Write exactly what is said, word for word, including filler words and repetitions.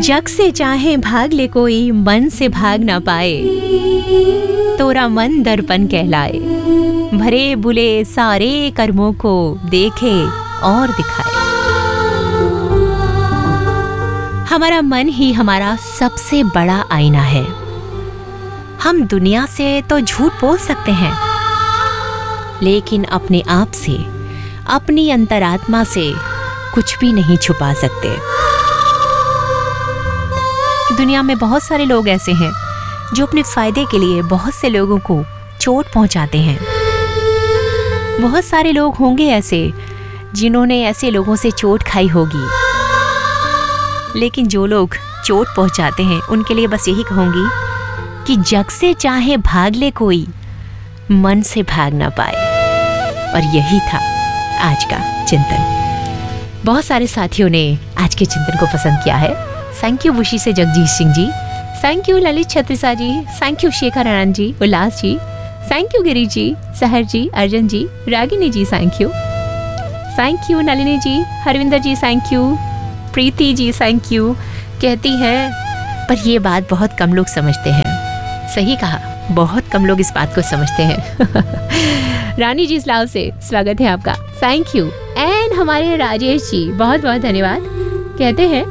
जग से चाहे भाग ले कोई, मन से भाग ना पाए। तोरा मन दर्पण कहलाए, भरे भुले सारे कर्मों को देखे और दिखाए। हमारा मन ही हमारा सबसे बड़ा आईना है। हम दुनिया से तो झूठ बोल सकते हैं, लेकिन अपने आप से, अपनी अंतरात्मा से कुछ भी नहीं छुपा सकते। दुनिया में बहुत सारे लोग ऐसे हैं जो अपने फायदे के लिए बहुत से लोगों को चोट पहुंचाते हैं। बहुत सारे लोग होंगे ऐसे जिन्होंने ऐसे लोगों से चोट खाई होगी, लेकिन जो लोग चोट पहुंचाते हैं उनके लिए बस यही कहूंगी कि जग से चाहे भाग ले कोई, मन से भाग ना पाए। और यही था आज का चिंतन। बहुत सारे साथियों ने आज के चिंतन को पसंद किया है। थैंक यू बुशी से Jagjit Singh ji, thank you Lalit छत्रिसा ji, thank you Shekhar Anand ji, Ullas ji, thank you Giri ji, सहर जी, अर्जन जी, रागिनी जी, thank you, thank you Nalini ji, Harvinder ji, thank you, Preeti ji, thank you. कहती हैं पर ये बात बहुत कम लोग समझते हैं। सही कहा, बहुत कम लोग इस बात को समझते हैं। रानी जी इस्लाम से स्वागत है आपका, थैंक यू। एंड हमारे राजेश जी बहुत बहुत धन्यवाद। कहते हैं